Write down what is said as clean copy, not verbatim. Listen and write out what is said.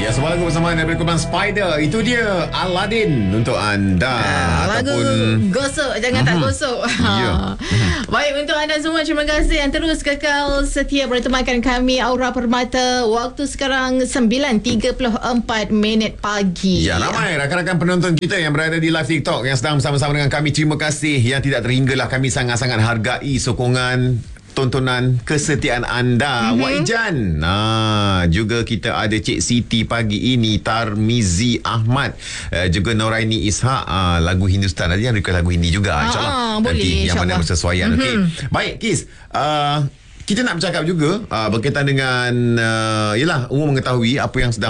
Ya, sebuah lagu bersama daripada Kumpulan Spider. Itu dia Aladdin untuk anda. Lagu gosok, jangan tak gosok. Ya. Baik, untuk anda semua, terima kasih yang terus kekal setia bertemankan kami Aura Permata. Waktu sekarang 9.34 pagi. Ya, ramai rakan-rakan penonton kita yang berada di live TikTok yang sedang bersama-sama dengan kami. Terima kasih yang tidak terhinggalah. Kami sangat-sangat hargai sokongan, tontonan, kesetiaan anda. Waijan. Juga kita ada Cik Siti pagi ini, Tarmizi Ahmad, juga Noraini Ishak, lagu Hindustan. Ada yang request lagu Hindi juga. InsyaAllah boleh, nanti yang insyaAllah. mana bersesuaian. Okay. Baik, Kis, kita nak bercakap juga berkaitan dengan umum mengetahui apa yang sedang